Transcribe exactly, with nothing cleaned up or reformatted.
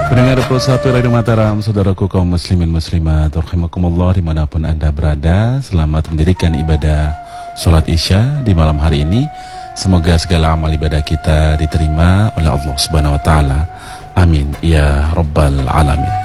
Pendengar pulsa satu Radio Mataram, saudaraku kaum muslimin muslimat, rahimakumullah dimanapun Anda berada, selamat mendirikan ibadah sholat isya di malam hari ini. Semoga segala amal ibadah kita diterima oleh Allah Subhanahu Wa Taala. Amin ya Rabbal Alamin.